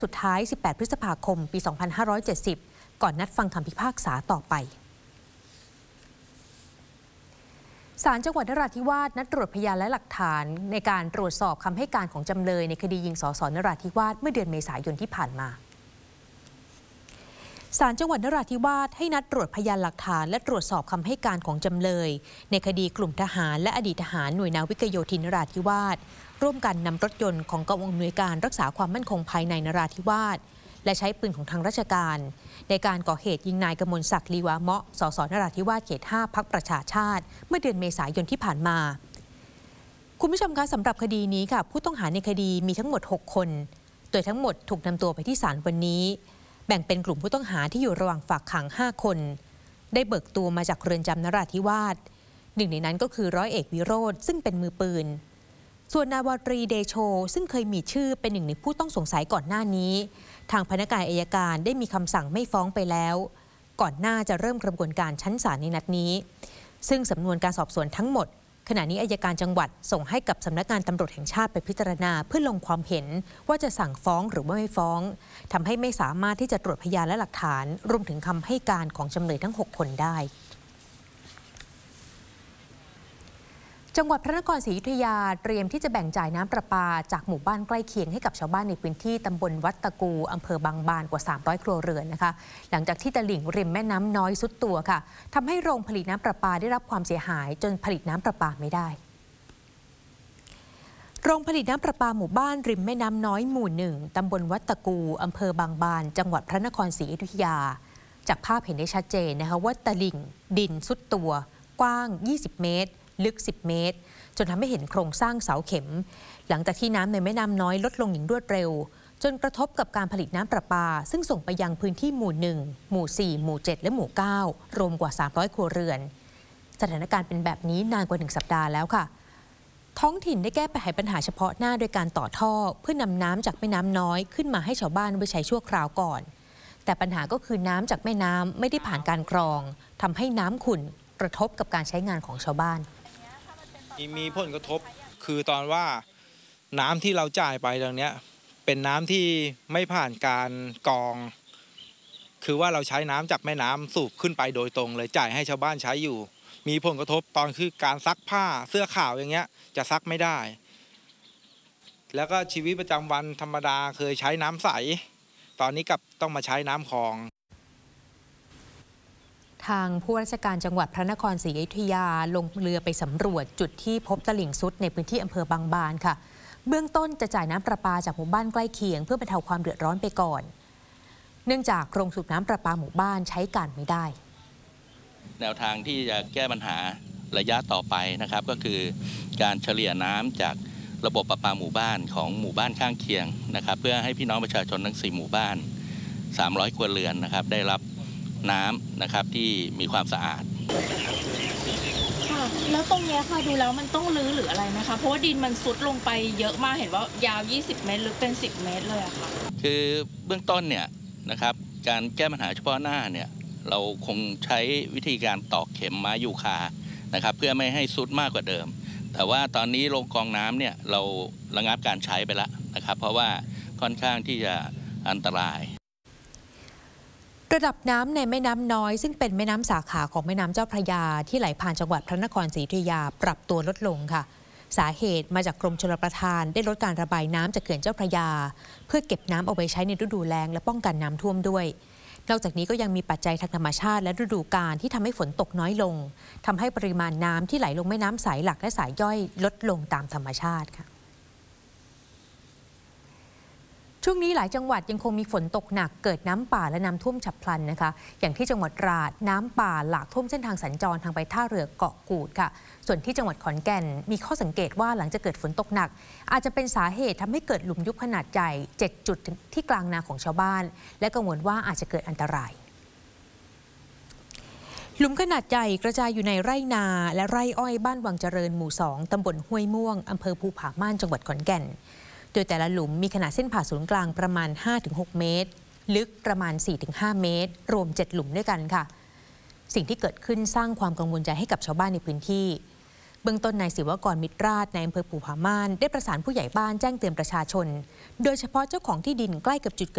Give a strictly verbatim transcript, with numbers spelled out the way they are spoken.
สุดท้าย สิบแปด พฤษภาคม ปี สองพันห้าร้อยเจ็ดสิบ ก่อนนัดฟังคำพิพากษาต่อไปศาลจังหวัดนราธิวาสนัดตรวจพยานและหลักฐานในการตรวจสอบคำให้การของจำเลยในคดียิงสสนราธิวาสเมื่อเดือนเมษายนที่ผ่านมาศาลจังหวัดนราธิวาสให้นัดตรวจพยานหลักฐานและตรวจสอบคำให้การของจำเลยในคดีกลุ่มทหารและอดีตทหารหน่วยนาวิกโยธินนราธิวาสร่วมกันนำรถยนต์ของกองอำนวยการรักษาความมั่นคงภายในนราธิวาสและใช้ปืนของทางราชการในการก่อเหตุยิงนายกมลศักดิ์ลีวาเมาะสสนราธิวาสเขตห้าพรรคประชาชาติเมื่อเดือนเมษายนที่ผ่านมาคุณผู้ชมคะสำหรับคดีนี้ค่ะผู้ต้องหาในคดีมีทั้งหมดหกคนโดยทั้งหมดถูกนำตัวไปที่ศาลวันนี้แบ่งเป็นกลุ่มผู้ต้องหาที่อยู่ระหว่างฝากขังห้าคนได้เบิกตัวมาจากเรือนจำนราธิวาสหนึ่งในนั้นก็คือร้อยเอกวิโรจน์ซึ่งเป็นมือปืนส่วนนาวาตรีเดโชซึ่งเคยมีชื่อเป็นหนึ่งในผู้ต้องสงสัยก่อนหน้านี้ทางพนักงานอัยการได้มีคำสั่งไม่ฟ้องไปแล้วก่อนหน้าจะเริ่มกระบวนการชั้นศาลในนัดนี้ซึ่งสำนวนการสอบสวนทั้งหมดขณะนี้อัยการจังหวัดส่งให้กับสำนักงานตำรวจแห่งชาติไปพิจารณาเพื่อลงความเห็นว่าจะสั่งฟ้องหรือไม่ฟ้องทำให้ไม่สามารถที่จะตรวจพยานและหลักฐานรวมถึงคำให้การของจำเลยทั้งหกคนได้จังหวัดพระนครศรีอยุธยาเตรียมที่จะแบ่งจ่ายน้ำประปาจากหมู่บ้านใกล้เคียงให้กับชาวบ้านในพื้นที่ตำบลวัดตะกูอำเภอบางบานกว่าสามร้อยครัวเรือนนะคะหลังจากที่ตลิ่งริมแม่น้ำน้อยซุดตัวค่ะทำให้โรงผลิตน้ำประปาได้รับความเสียหายจนผลิตน้ำประปาไม่ได้โรงผลิตน้ำประปาหมู่บ้านริมแม่น้ำน้อยหมู่หนึ่งตำบลวัดตะกูอำเภอบางบานจังหวัดพระนครศรีอยุธยาจากภาพเห็นได้ชัดเจนนะคะว่าตลิ่งดินซุดตัวกว้างยี่สิบเมตรลึกสิบเมตรจนทำให้เห็นโครงสร้างเสาเข็มหลังจากที่น้ำในแม่น้ำน้อยลดลงอย่างรวดเร็วจนกระทบกับการผลิตน้ำประปาซึ่งส่งไปยังพื้นที่หมู่หนึ่งหมู่สี่หมู่เจ็ดและหมู่เก้ารวมกว่าสามร้อยครัวเรือนสถานการณ์เป็นแบบนี้นานกว่าหนึ่งสัปดาห์แล้วค่ะท้องถิ่นได้แก้ไขปัญหาเฉพาะหน้าโดยการต่อท่อเพื่อนำน้ำจากแม่น้ำน้อยขึ้นมาให้ชาวบ้านไว้ใช้ชั่วคราวก่อนแต่ปัญหาก็คือน้ำจากแม่น้ำไม่ได้ผ่านการกรองทำให้น้ำขุ่นกระทบกับการใช้งานของชาวบ้านมีผลกระทบคือตอนว่าน้ำที่เราจ่ายไปตรงนี้เป็นน้ำที่ไม่ผ่านการกรองคือว่าเราใช้น้ำจากแม่น้ำสูบขึ้นไปโดยตรงเลยจ่ายให้ชาวบ้านใช้อยู่มีผลกระทบตอนคือการซักผ้าเสื้อขาวอย่างเงี้ยจะซักไม่ได้แล้วก็ชีวิตประจำวันธรรมดาเคยใช้น้ำใสตอนนี้กลับต้องมาใช้น้ำคลองทางผู้ราชการจังหวัดพระนครศรีอยุธยาลงเรือไปสำรวจจุดที่พบตลิ่งซุดในพื้นที่อำเภอบางบานค่ะเบื้องต้นจะจ่ายน้ำประปาจากหมู่บ้านใกล้เคียงเพื่อบรรเทาความเดือดร้อนไปก่อนเนื่องจากโรงสูบน้ำประปาหมู่บ้านใช้การไม่ได้แนวทางที่จะแก้ปัญหาระยะต่อไปนะครับก็คือการเฉลี่ยน้ำจากระบบประปาหมู่บ้านของหมู่บ้านข้างเคียงนะครับเพื่อให้พี่น้องประชาชนทั้งสี่หมู่บ้านสามร้อยครัวเรือนนะครับได้รับน้ำนะครับที่มีความสะอาดค่ะแล้วตรงนี้ค่ะดูแล้วมันต้องรื้อหรืออะไรไหมคะเพราะว่าดินมันซุดลงไปเยอะมากเห็นว่ายาวยี่สิบเมตรลึกเป็นสิบเมตรเลยอะค่ะคือเบื้องต้นเนี่ยนะครับการแก้ปัญหาเฉพาะหน้าเนี่ยเราคงใช้วิธีการตอกเข็มไม้ยูคานะครับเพื่อไม่ให้ซุดมากกว่าเดิมแต่ว่าตอนนี้โรงกรองน้ำเนี่ยเราระงับการใช้ไปแล้วนะครับเพราะว่าค่อนข้างที่จะอันตรายระดับน้ำในแม่น้ำน้อยซึ่งเป็นแม่น้ำสาขาของแม่น้ำเจ้าพระยาที่ไหลผ่านจังหวัดพระนครศรีอยุธยาปรับตัวลดลงค่ะสาเหตุมาจากกรมชลประทานได้ลดการระบายน้ำจากเขื่อนเจ้าพระยาเพื่อเก็บน้ำเอาไว้ใช้ในฤดูแล้งและป้องกันน้ำท่วมด้วยนอกจากนี้ก็ยังมีปัจจัยทางธรรมชาติและฤดูกาลที่ทำให้ฝนตกน้อยลงทำให้ปริมาณน้ำที่ไหลลงแม่น้ำสายหลักและสายย่อยลดลงตามธรรมชาติค่ะช่วงนี้หลายจังหวัดยังคงมีฝนตกหนักเกิดน้ำป่าและน้ำท่วมฉับพลันนะคะอย่างที่จังหวัดตราดน้ำป่าหลากท่วมเส้นทางสัญจรทางไปท่าเรือเกาะกูดค่ะส่วนที่จังหวัดขอนแก่นมีข้อสังเกตว่าหลังจากเกิดฝนตกหนักอาจจะเป็นสาเหตุทำให้เกิดหลุมยุบขนาดใหญ่เจ็ดจุดที่กลางนาของชาวบ้านและกังวลว่าอาจจะเกิดอันตรายหลุมขนาดใหญ่กระจายอยู่ในไร่นาและไร่อ้อยบ้านวังเจริญหมู่สองตำบลห้วยม่วงอำเภอภูผาม่านจังหวัดขอนแก่นโดยแต่ละหลุมมีขนาดเส้นผ่าศูนย์กลางประมาณ ห้าถึงหก เมตรลึกประมาณ สี่ถึงห้า เมตรรวมเจ็ดหลุมด้วยกันค่ะสิ่งที่เกิดขึ้นสร้างความกังวลใจให้กับชาวบ้านในพื้นที่เบื้องต้นนายศิวกรมิตรราชในอำเภอปู่ผาม่านได้ประสานผู้ใหญ่บ้านแจ้งเตือนประชาชนโดยเฉพาะเจ้าของที่ดินใกล้กับจุด